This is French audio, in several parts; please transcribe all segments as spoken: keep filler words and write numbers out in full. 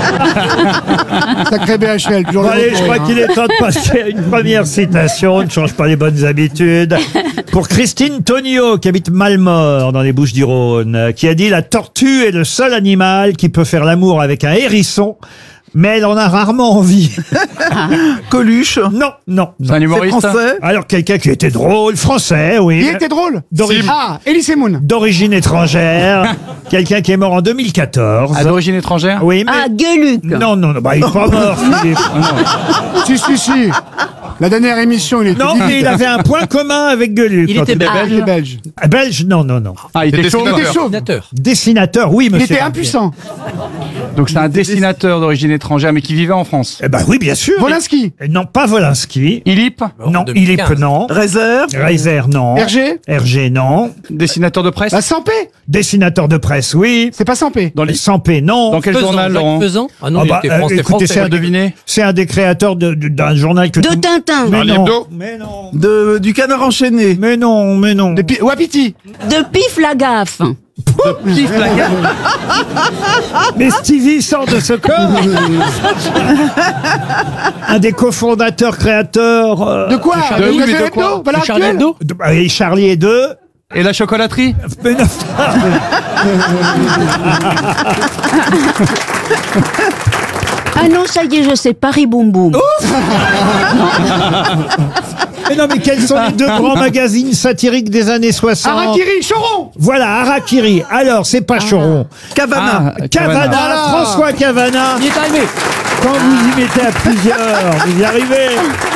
Sacré B H L, toujours Bon, le allez, mot je pour crois rien. qu'il est temps de passer à une première citation. On ne change pas les bonnes habitudes. Pour Christine Tonio, qui habite Malmort, dans les Bouches-du-Rhône, qui a dit « La tortue est le seul animal qui peut faire l'amour avec un hérisson, mais elle en a rarement envie. » Coluche. Non, non, C'est un non. C'est humoriste. français. Alors, quelqu'un qui était drôle, français, oui. Il était drôle. D'origine- Ah, Elise Moon. D'origine étrangère. Quelqu'un qui est mort en deux mille quatorze. À d'origine étrangère. Oui, mais... Ah, Gueuluc. Non, non, non, bah, il est pas mort, Philippe. Si, si, si. La dernière émission, il était Non, dit- mais il avait un point commun avec Gueuluc. Il quand était Il belge. était belge. Ah, Belge, non, non, non. Ah, il était C'était chaud. Il était chauve. Dessinateur. Dessinateur, oui, Il monsieur. était Barbier. impuissant. Donc c'est un dessinateur d'origine étrangère, mais qui vivait en France. Eh ben oui, bien sûr. Volinsky. Et non, pas Volinsky. Ilip, Non, deux mille Ilip, quinze. non. Réserve. Reiser, non. Hergé. Hergé, non. dessinateur de presse. Bah, Sampé. Dessinateur de presse, oui. C'est pas Sampé. Dans les... Sampé, non. Dans quel Faisan, journal, Jacques Laurent? Faisan. Ah non, Ah il bah, était euh, français. écoutez, français. c'est un, Devinez. c'est un des créateurs de- de- d'un journal que De tout- Tintin. Mais Charlie non. Hebdo. Mais non. De, du canard enchaîné. Mais non, mais non. De Pi- Wapiti. De Pif la gaffe. Pif la gueule. Mais Stevie sort de ce corps. Un des cofondateurs, créateurs. euh, De quoi De- De oui, mais de Gazelle quoi Hebdo. Valeur De Charlie actuelle. Hebdo. de- bah, et Charlie et deux. Et la chocolaterie. Mais non. Ah non, ça y est, je sais, Paris Boum Boum. Mais non, mais quels sont les deux grands magazines satiriques des années soixante? Harakiri. Choron. Voilà, Harakiri. Alors, c'est pas Choron. Cavana. Ah, Cavana, Voilà. François Cavana. Il est arrivé. Quand vous y mettez à plusieurs, vous y arrivez.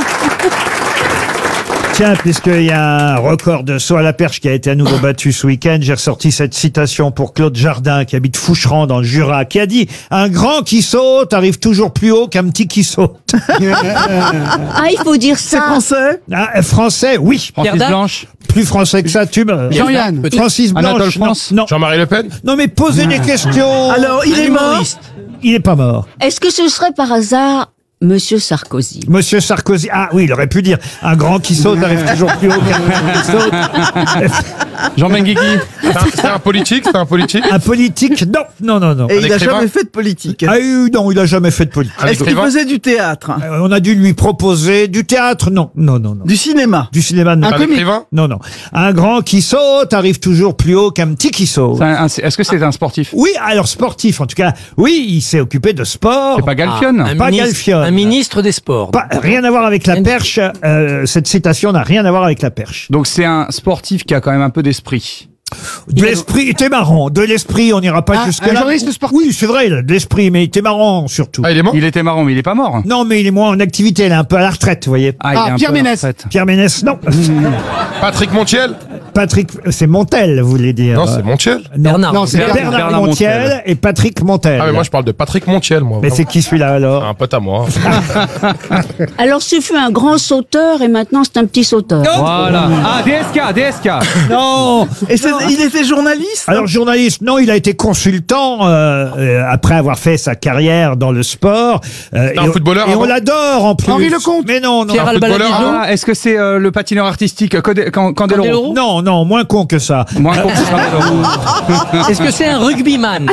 Tiens, puisqu'il y a un record de saut à la perche qui a été à nouveau battu ce week-end, j'ai ressorti cette citation pour Claude Jardin, qui habite Foucheran dans le Jura, qui a dit « Un grand qui saute arrive toujours plus haut qu'un petit qui saute. Ah, il faut dire C'est ça. français. Ah, » Français, oui. Francis Dac. Blanche. Plus français que ça, tu me... Jean-Yann. Francis Blanche. Anatole non, France. Non, Jean-Marie Le Pen. non, mais posez des questions. Alors, il Un est mort. humoriste. Il est pas mort. Est-ce que ce serait par hasard Monsieur Sarkozy? Monsieur Sarkozy. Ah oui, il aurait pu dire un grand qui saute arrive toujours plus haut qu'un petit qui saute. Jean Benguigui. C'est un- C'est un politique, c'est un politique. Un politique. Non, non, non, non. Et il a écrivain. jamais fait de politique. Ah oui, non, il a jamais fait de politique. Un Est-ce qu'il écrivain. faisait du théâtre? Euh, On a dû lui proposer du théâtre. Non, non, non, non. Du cinéma? Du cinéma, non. Un Un comique. écrivain. Non, non. Un grand qui saute arrive toujours plus haut qu'un petit qui saute. C'est un- un- Est-ce que c'est un sportif? Oui, alors sportif, en tout cas. Oui, il s'est occupé de sport. C'est pas Galfionne. Ah, un Pas ministre- Galfionne. Un ministre des Sports. Pas- rien à voir avec la perche. Euh, cette citation n'a rien à voir avec la perche. Donc c'est un sportif qui a quand même un peu d'esprit. De l'esprit, il était marrant. De l'esprit, on n'ira pas Ah, jusque un là. journaliste sportif. Oui, c'est vrai, il a de l'esprit, mais il était marrant surtout. Ah, il est mort. Il était marrant, mais il est pas mort. Non, mais il est moins en activité, il est un peu à la retraite, vous voyez. Ah, il Ah, est un Pierre peu à la Ménès. retraite. Pierre Ménès, non. Patrick Montiel. Patrick, c'est Montel, vous voulez dire. Non, c'est Montiel. Bernard. Non, c'est Bernard, Bernard. Bernard Montiel, Montiel. et Patrick Montel. Ah mais moi je parle de Patrick Montiel, moi. Mais c'est vraiment. qui celui-là alors? Un pote à moi. Alors, ce fut un grand sauteur et maintenant c'est un petit sauteur. Voilà. Ah, D S K, D S K. Non. Et c'est- il était journaliste? Alors journaliste, non, il a été consultant euh, euh, après avoir fait sa carrière dans le sport. Euh, C'est un et on- footballeur Et avant on l'adore en plus. Henri Lecomte. Mais non, non. Pierre Un footballeur Albaladizo. avant. Ah, est-ce que c'est euh, le patineur artistique Code- Can- Candeloro? Candeloro. Non, non, moins con que ça. Moins con que Candeloro. Est-ce que c'est un rugbyman?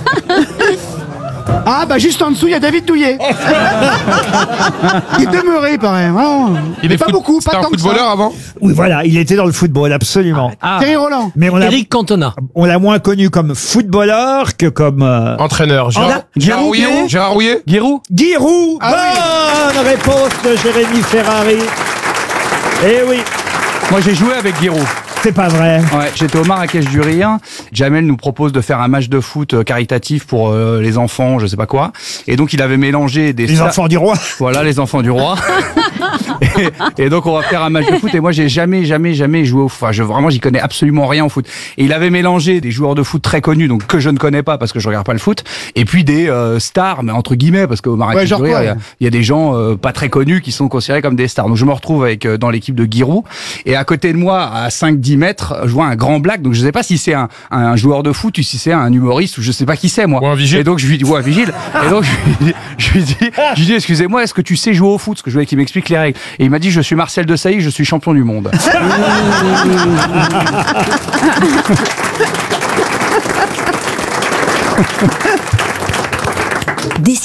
Ah, bah juste en dessous, il y a David Douillet. Il demeurait, pareil. Vraiment. Il Mais est pas foot- beaucoup, C'était pas un tant que ça. footballeur avant. Oui, voilà, il était dans le football, absolument. Ah, Thierry Roland. Mais on l'a, Eric Cantona. on l'a moins connu comme footballeur que comme euh, Entraîneur. Gérard, Ah, Gérard Giroud. Rouillet. Gérard Rouillet. Giroud. Guy Roux. Ah Bonne réponse de Jérémy Ferrari. Eh oui, Moi j'ai joué avec Giroud. c'est pas vrai. Ouais, j'étais au Marrakech du Rire. Jamel nous propose de faire un match de foot euh, caritatif pour euh, les enfants, je sais pas quoi. Et donc il avait mélangé des Les sta- enfants du roi. Voilà, les enfants du roi. et, et donc on va faire un match de foot. Et moi j'ai jamais, jamais, jamais joué au foot. Enfin, je, vraiment, j'y connais absolument rien au foot. Et il avait mélangé des joueurs de foot très connus, donc que je ne connais pas parce que je regarde pas le foot, et puis des euh, stars, mais entre guillemets, parce qu'au Marrakech Ouais, genre du Rire, quoi, il y a- ouais. il y, a des gens euh, pas très connus qui sont considérés comme des stars. Donc je me retrouve avec euh, dans l'équipe de Giroud. Et à côté de moi, à cinq dix mètres, je vois un grand black. Donc je sais pas si c'est un, un joueur de foot ou si c'est un humoriste ou je sais pas qui c'est moi. Ou un vigile. Et donc je lui dis, ouais, un vigile. Et donc je lui dis, je lui dis, je lui dis, excusez-moi, est-ce que tu sais jouer au foot? Parce que je voulais qu'il m'explique les règles. Et il m'a dit, je suis Marcel Desailly, je suis champion du monde. Des